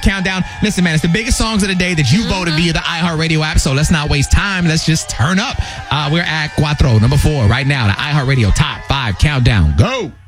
countdown. Listen, man, it's the biggest songs of the day that you voted via the iHeartRadio app. So let's not waste time. Let's just turn up. We're at Cuatro, number 4 right now. The iHeartRadio top 5 countdown. Go.